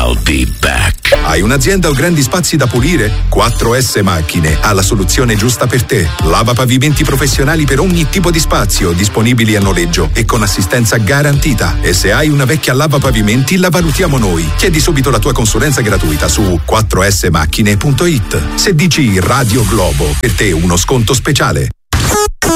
I'll be back. Hai un'azienda o grandi spazi da pulire? 4S Macchine ha la soluzione giusta per te. Lava pavimenti professionali per ogni tipo di spazio, disponibili a noleggio e con assistenza garantita. E se hai una vecchia lavapavimenti, la valutiamo noi. Chiedi subito la tua consulenza gratuita su 4smacchine.it. Se dici Radio Globo, per te uno sconto speciale.